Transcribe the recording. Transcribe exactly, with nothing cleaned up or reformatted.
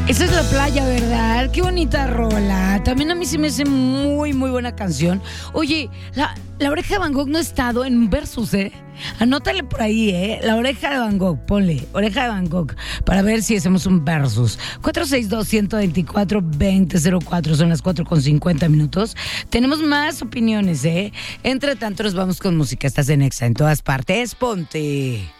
Esa es la playa, ¿verdad? Qué bonita rola. También a mí se me hace muy, muy buena canción. Oye, la, la Oreja de Van Gogh no ha estado en Versus, ¿eh? Anótale por ahí, ¿eh? La Oreja de Van Gogh, ponle, Oreja de Van Gogh, para ver si hacemos un Versus. cuatro seis dos, uno dos cuatro, dos cero cero cuatro, son las cuatro con cincuenta minutos. Tenemos más opiniones, ¿eh? Entre tanto, nos vamos con música. Estás en Exa, en todas partes. Ponte.